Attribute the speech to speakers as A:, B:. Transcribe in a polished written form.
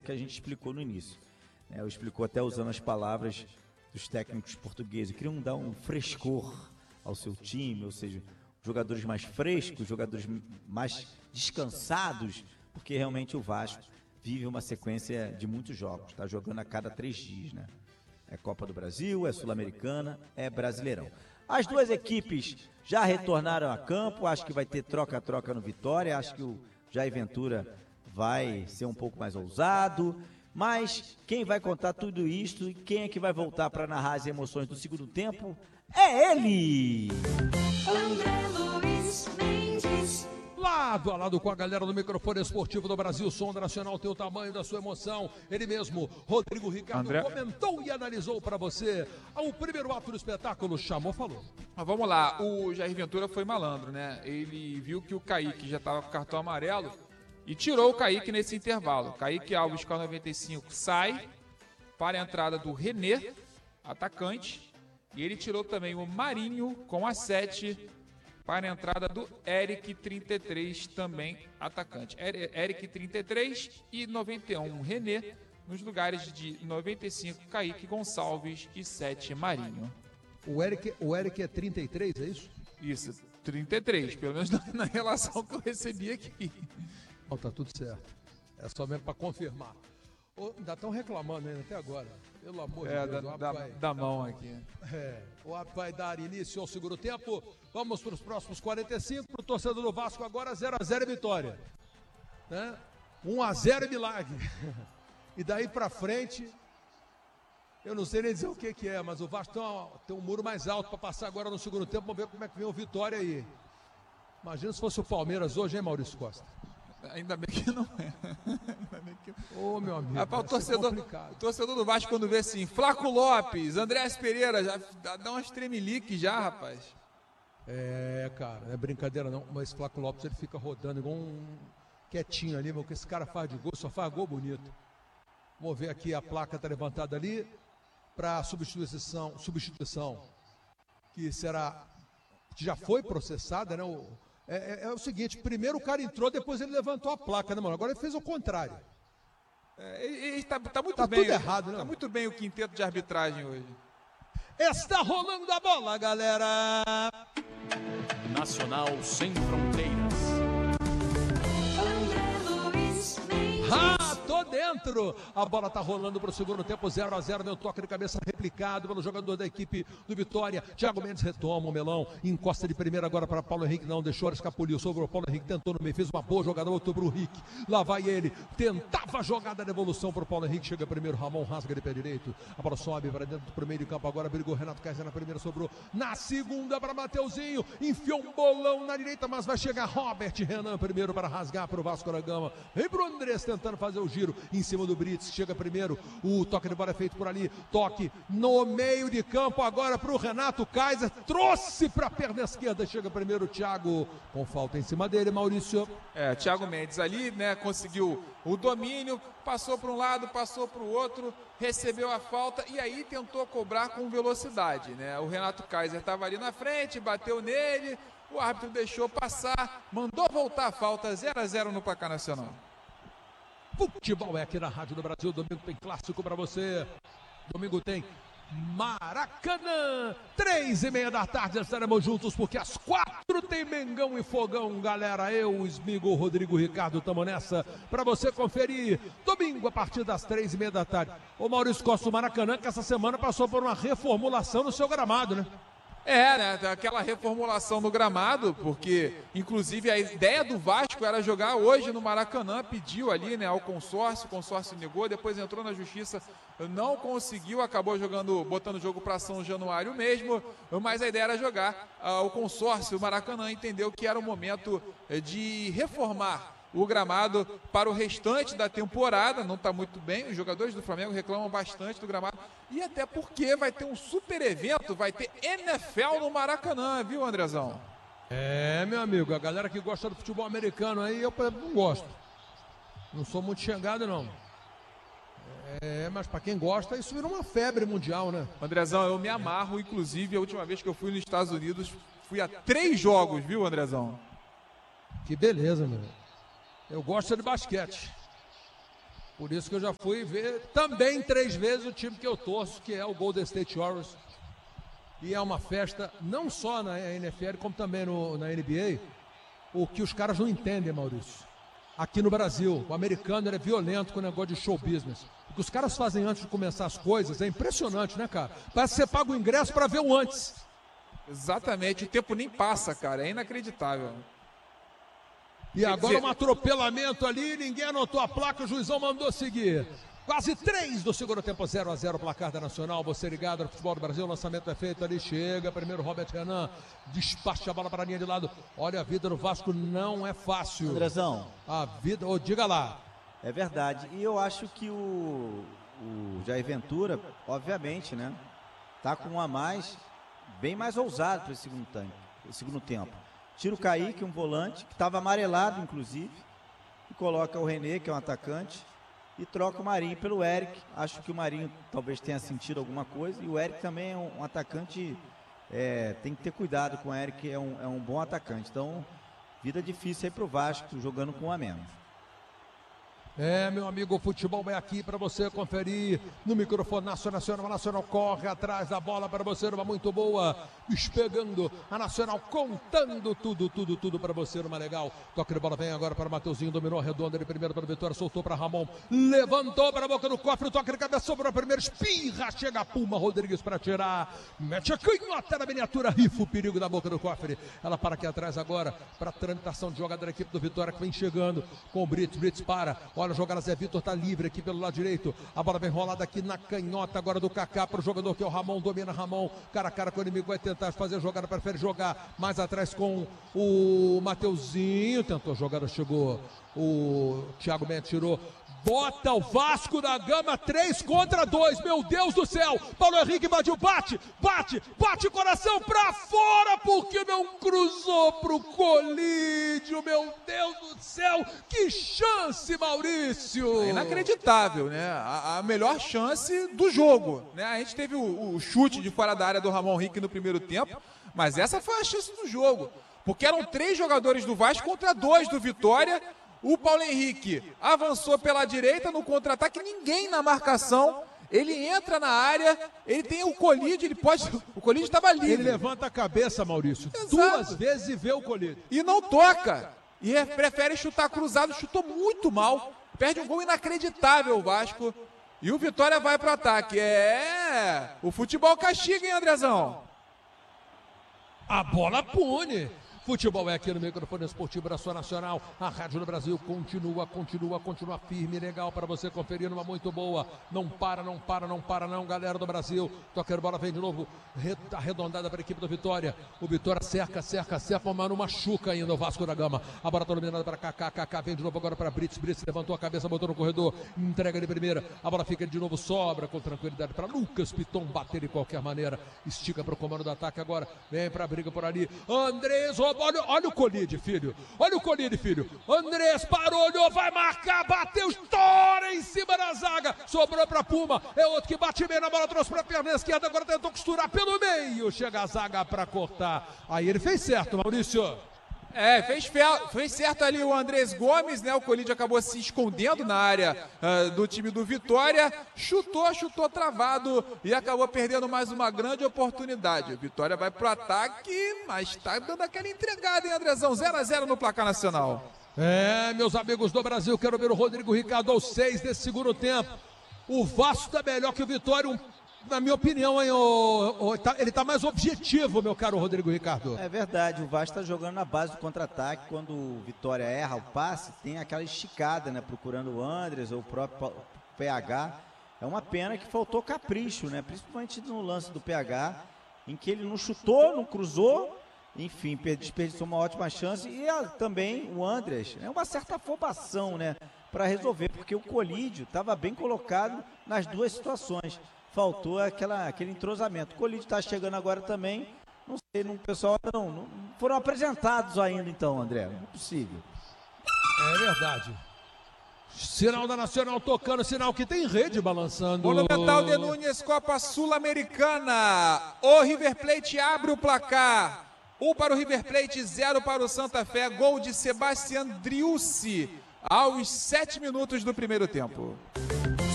A: que a gente explicou no início. Eu explicou até usando as palavras dos técnicos portugueses. Queriam dar um frescor ao seu time, ou seja, jogadores mais frescos, jogadores mais descansados, porque realmente o Vasco vive uma sequência de muitos jogos, está jogando a cada 3 dias, né? É Copa do Brasil, é Sul-Americana, é Brasileirão. As duas equipes já retornaram a campo, acho que vai ter troca-troca no Vitória, acho que o Jair Ventura vai ser um pouco mais ousado, mas quem vai contar tudo isso e quem é que vai voltar para narrar as emoções do segundo tempo é ele!
B: André Luiz Mendes.
C: Lado a lado com a galera do microfone esportivo do Brasil, o som nacional tem o tamanho da sua emoção. Ele mesmo, Rodrigo Ricardo, comentou e analisou para você o primeiro ato do espetáculo. Chamou, falou.
D: Mas vamos lá, o Jair Ventura foi malandro, né? Ele viu que o Kaique já estava com cartão amarelo e tirou o Kaique nesse intervalo. Kaique Alves com a 95 sai para a entrada do René, atacante, e ele tirou também o Marinho com a 7 para a entrada do Eric 33, também atacante. Eric 33 e 91 René, nos lugares de 95 Kaique Gonçalves e 7 Marinho.
C: O Eric é 33, é isso?
D: Isso, 33, pelo menos na relação que eu recebi aqui.
C: Bom, tá tudo certo. É só mesmo para confirmar. Ainda estão reclamando ainda até agora. Pelo amor de Deus.
D: Da mão aqui.
C: O ato vai dar início ao segundo tempo. Vamos para os próximos 45. Para o torcedor do Vasco agora 0-0 vitória. Né? 1-0 é milagre. E daí para frente, eu não sei nem dizer o que é, mas o Vasco tem um muro mais alto para passar agora no segundo tempo. Vamos ver como é que vem o Vitória aí. Imagina se fosse o Palmeiras hoje, hein, Maurício Costa?
D: Ainda bem que não é.
C: Ô, meu amigo,
D: o torcedor do Vasco, quando vê assim, Flaco Lopes, Andrés Pereira, já dá umas tremeliques já, rapaz.
C: Cara, não é brincadeira não, mas Flaco Lopes ele fica rodando igual quietinho ali, mas o que esse cara faz de gol, só faz gol bonito. Vamos ver aqui, a placa tá levantada ali para substituição que já foi processada, né? É o seguinte, primeiro o cara entrou, depois ele levantou a placa, né, mano? Agora ele fez o contrário.
D: Tá muito bem.
C: Tudo errado, né?
D: Tá muito bem o quinteto de arbitragem hoje.
C: Está rolando a bola, galera!
E: Nacional sem fronteiras.
C: Tô dentro! A bola tá rolando pro segundo tempo, 0-0, deu toque de cabeça replicado pelo jogador da equipe do Vitória. Thiago Mendes retoma o melão, encosta de primeira agora para Paulo Henrique, não deixou, escapuliu, sobrou o Paulo Henrique, tentou no meio, fez uma boa jogada, voltou pro Rick, lá vai ele, tentava a jogada de evolução pro Paulo Henrique, chega primeiro, Ramon rasga de pé direito, a bola sobe para dentro pro meio de campo agora, brigou Renato Kaiser na primeira, sobrou na segunda para Mateuzinho, enfiou um bolão na direita, mas vai chegar Robert Renan primeiro para rasgar pro Vasco da Gama, vem pro Andrés tentando fazer o giro em cima do Brits, chega primeiro, o toque de bola é feito por ali, toque no meio de campo agora para o Renato Kaiser, trouxe para a perna esquerda, chega primeiro o Thiago, com falta em cima dele, Maurício.
D: Thiago Mendes ali, né, conseguiu o domínio, passou para um lado, passou para o outro, recebeu a falta e aí tentou cobrar com velocidade, né, o Renato Kaiser estava ali na frente, bateu nele, o árbitro deixou passar, mandou voltar a falta, 0-0 no placar nacional.
C: Futebol é aqui na Rádio do Brasil. Domingo tem clássico para você. Domingo tem Maracanã. 3:30 da tarde estaremos juntos, porque às 4 tem Mengão e Fogão, galera. Eu, Esmigo, Rodrigo Ricardo, estamos nessa para você conferir. Domingo a partir das 3:30 da tarde. O Maurício Costa, o Maracanã, que essa semana passou por uma reformulação no seu gramado, né?
D: Né? Aquela reformulação no gramado, porque inclusive a ideia do Vasco era jogar hoje no Maracanã, pediu ali, né, ao consórcio, o consórcio negou, depois entrou na justiça, não conseguiu, acabou botando o jogo para São Januário mesmo, mas a ideia era jogar. O consórcio, o Maracanã, entendeu que era o momento de reformar o gramado para o restante da temporada. Não está muito bem, os jogadores do Flamengo reclamam bastante do gramado, e até porque vai ter um super evento, vai ter NFL no Maracanã, viu, Andrezão?
C: Meu amigo, a galera que gosta do futebol americano aí, eu não gosto, não sou muito chegado não, mas para quem gosta, isso vira uma febre mundial, né?
D: Andrezão, eu me amarro, inclusive a última vez que eu fui nos Estados Unidos, fui a 3 jogos, viu, Andrezão?
C: Que beleza, meu. Eu gosto de basquete. Por isso que eu já fui ver também 3 vezes o time que eu torço, que é o Golden State Warriors. E é uma festa, não só na NFL, como também na NBA, o que os caras não entendem, Maurício. Aqui no Brasil, o americano ele é violento com o negócio de show business. O que os caras fazem antes de começar as coisas é impressionante, né, cara? Parece que você paga o ingresso para ver o antes.
D: Exatamente, o tempo nem passa, cara, é inacreditável.
C: E agora um atropelamento ali, ninguém anotou a placa, o juizão mandou seguir. Quase 3 do segundo tempo, 0-0 o placar da Nacional. Você ligado no Futebol do Brasil, o lançamento é feito ali, chega. Primeiro Robert Renan, despacha a bola para a linha de lado. Olha, a vida do Vasco não é fácil.
A: Andrezão.
C: A vida, diga lá.
A: É verdade. E eu acho que o Jair Ventura, obviamente, né? Tá com um a mais, bem mais ousado para esse segundo tempo. Tira o Kaique, um volante, que estava amarelado, inclusive, e coloca o René, que é um atacante, e troca o Marinho pelo Eric. Acho que o Marinho talvez tenha sentido alguma coisa, e o Eric também é um atacante, tem que ter cuidado com o Eric, é um bom atacante. Então, vida difícil aí pro Vasco, jogando com um a menos.
C: Meu amigo, o futebol é aqui para você conferir no microfone Nacional. A Nacional corre atrás da bola para você, numa muito boa, despegando. A Nacional contando tudo para você, numa legal. Toque de bola vem agora para o Mateuzinho, dominou a redonda, ele primeiro para o Vitória, soltou para Ramon, levantou para a boca do cofre, o toque de cabeça, sobrou a primeira, espirra, chega a Puma Rodrigues para tirar, mete a canhota na miniatura, rifa o perigo da boca do cofre. Ela para aqui atrás agora, para a tramitação de jogada da equipe do Vitória, que vem chegando com o Brits para, olha a jogada, Zé Vitor tá livre aqui pelo lado direito, a bola vem rolada aqui na canhota agora do Kaká para o jogador que é o Ramon, domina Ramon, cara a cara com o inimigo, vai tentar fazer a jogada, prefere jogar mais atrás com o Mateuzinho, tentou a jogada, chegou o Thiago Mendes, tirou, bota o Vasco da Gama, 3 contra 2, meu Deus do céu, Paulo Henrique invadiu, bate o coração pra fora, porque não cruzou pro Colídio, meu Deus do céu, que chance, Maurício!
D: É inacreditável, né? A melhor chance do jogo, né? A gente teve o chute de fora da área do Ramon Henrique no primeiro tempo, mas essa foi a chance do jogo, porque eram 3 jogadores do Vasco contra 2 do Vitória. O Paulo Henrique avançou pela direita no contra-ataque, ninguém na marcação, ele entra na área, ele tem o Colídio, o Colídio estava livre.
C: Ele levanta a cabeça, Maurício,
D: Exato.
C: 2 vezes e vê o Colídio.
D: E não toca, e prefere chutar cruzado, chutou muito mal, perde um gol inacreditável o Vasco, e o Vitória vai para o ataque. O futebol castiga, hein, Andrezão?
C: A bola pune. Futebol é aqui no microfone esportivo da sua Nacional. A Rádio do Brasil continua firme, legal para você conferir, numa muito boa. Não para não, galera do Brasil. Toca de bola, vem de novo, arredondada para a equipe do Vitória. O Vitória cerca, mas não machuca ainda o Vasco da Gama. A bola está dominada para Kaká, vem de novo agora para Brits levantou a cabeça, botou no corredor, entrega de primeira. A bola fica de novo, sobra com tranquilidade para Lucas Piton bater de qualquer maneira. Estica para o comando do ataque agora, vem para a briga por ali. Andrés, olha o Colídio, filho. Andrés parou, olhou, vai marcar, bateu, estoura em cima da zaga. Sobrou para Puma. É outro que bate bem na bola, trouxe para a perna esquerda, agora tentou costurar pelo meio. Chega a zaga para cortar. Aí ele fez certo, Maurício.
D: Fez certo ali o Andrés Gomes, né? O Colídio acabou se escondendo na área do time do Vitória, chutou travado e acabou perdendo mais uma grande oportunidade. O Vitória vai pro ataque, mas tá dando aquela entregada, hein, Andrezão? 0-0 no placar nacional.
C: Meus amigos do Brasil, quero ver o Rodrigo Ricardo aos 6 desse segundo tempo. O Vasco tá melhor que o Vitória, na minha opinião, hein, ele tá mais objetivo, meu caro Rodrigo Ricardo. É
A: verdade, o Vasco tá jogando na base do contra-ataque. Quando o Vitória erra o passe, tem aquela esticada, né, procurando o Andrés ou o próprio PH. É uma pena que faltou capricho, né, principalmente no lance do PH, em que ele não chutou, não cruzou, enfim, desperdiçou uma ótima chance. E também o Andrés, é uma certa afobação, né, para resolver, porque o Colídio estava bem colocado nas duas situações. Faltou aquele entrosamento. O Colídio está chegando agora também. Não sei, o pessoal não foram apresentados ainda, então, André. Não é possível.
C: É verdade. Sinal da Nacional tocando, sinal que tem rede balançando.
D: Monumental de Núñez, Copa Sul-Americana. O River Plate abre o placar. 1 para o River Plate, 0 para o Santa Fé. Gol de Sebastián Driussi aos 7 minutos do primeiro tempo.